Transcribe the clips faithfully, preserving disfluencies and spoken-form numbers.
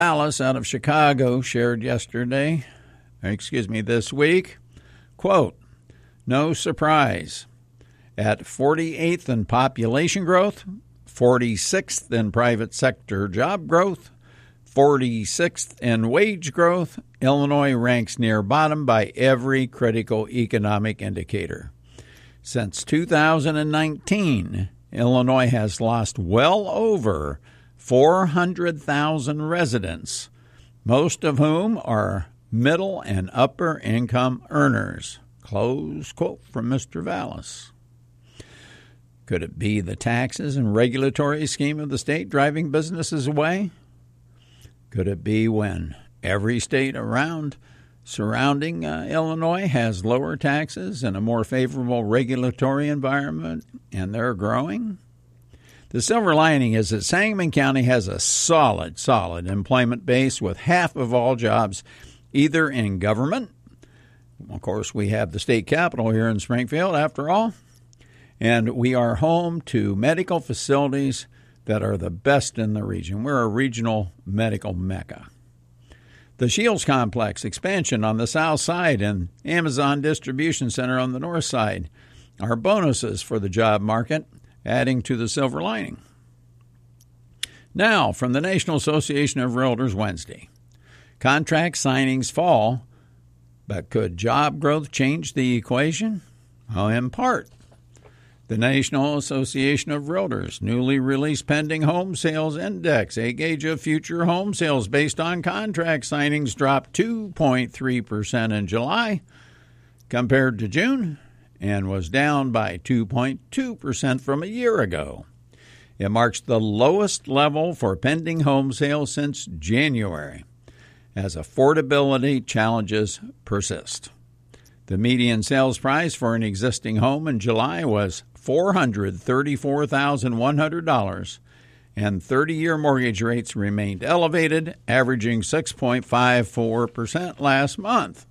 Alice out of Chicago shared yesterday, excuse me, this week, quote, no surprise, at forty-eighth in population growth, forty-sixth in private sector job growth, forty-sixth in wage growth, Illinois ranks near bottom by every critical economic indicator. Since two thousand nineteen, Illinois has lost well over four hundred thousand residents, most of whom are middle and upper income earners. Close quote from Mister Vallis. Could it be the taxes and regulatory scheme of the state driving businesses away? Could it be when every state around surrounding uh, Illinois has lower taxes and a more favorable regulatory environment, and they're growing? The silver lining is that Sangamon County has a solid, solid employment base with half of all jobs either in government. Of course, we have the state capitol here in Springfield, after all. And we are home to medical facilities that are the best in the region. We're a regional medical mecca. The Shields Complex expansion on the south side and Amazon Distribution Center on the north side are bonuses for the job market, adding to the silver lining. Now, from the National Association of Realtors Wednesday. Contract signings fall, but could job growth change the equation? Well, in part. The National Association of Realtors newly released Pending Home Sales Index, a gauge of future home sales based on contract signings, dropped two point three percent in July compared to June, and was down by two point two percent from a year ago. It marks the lowest level for pending home sales since January, as affordability challenges persist. The median sales price for an existing home in July was four hundred thirty-four thousand one hundred dollars, and thirty-year mortgage rates remained elevated, averaging six point five four percent last month.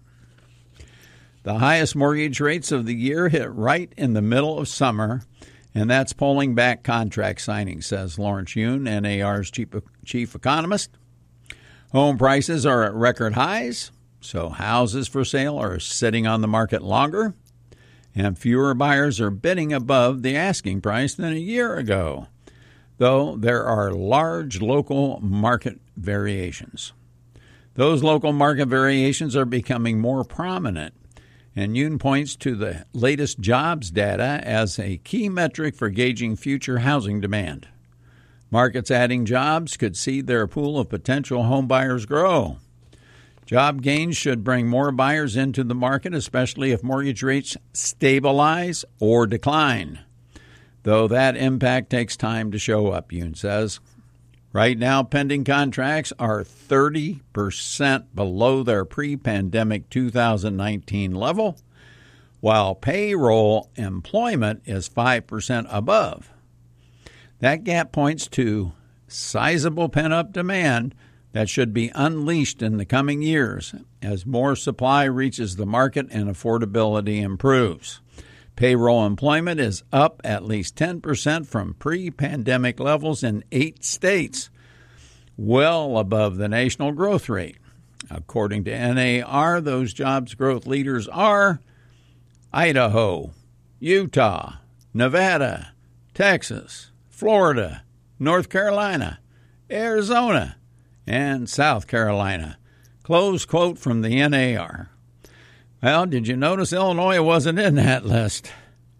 The highest mortgage rates of the year hit right in the middle of summer, and that's pulling back contract signings, says Lawrence Yun, N A R's chief, chief economist. Home prices are at record highs, so houses for sale are sitting on the market longer, and fewer buyers are bidding above the asking price than a year ago, though there are large local market variations. Those local market variations are becoming more prominent, and Yoon points to the latest jobs data as a key metric for gauging future housing demand. Markets adding jobs could see their pool of potential home buyers grow. Job gains should bring more buyers into the market, especially if mortgage rates stabilize or decline, though that impact takes time to show up, Yoon says. Right now, pending contracts are thirty percent below their pre-pandemic two thousand nineteen level, while payroll employment is five percent above. That gap points to sizable pent-up demand that should be unleashed in the coming years as more supply reaches the market and affordability improves. Payroll employment is up at least ten percent from pre-pandemic levels in eight states, well above the national growth rate. According to N A R, those jobs growth leaders are Idaho, Utah, Nevada, Texas, Florida, North Carolina, Arizona, and South Carolina. Close quote from the N A R. Well, did you notice Illinois wasn't in that list?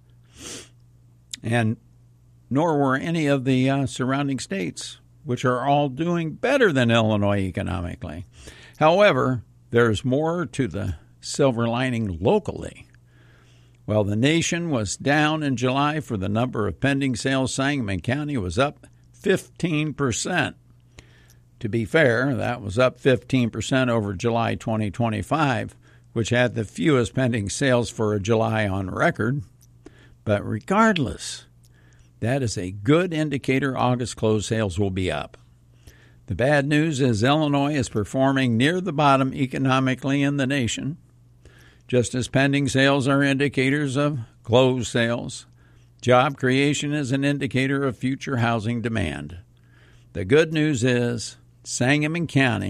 And nor were any of the uh, surrounding states, which are all doing better than Illinois economically. However, there's more to the silver lining locally. While the nation was down in July for the number of pending sales, Sangamon County was up fifteen percent. To be fair, that was up fifteen percent over July twenty twenty-five, which had the fewest pending sales for a July on record. But regardless, that is a good indicator August closed sales will be up. The bad news is Illinois is performing near the bottom economically in the nation. Just as pending sales are indicators of closed sales, job creation is an indicator of future housing demand. The good news is Sangamon County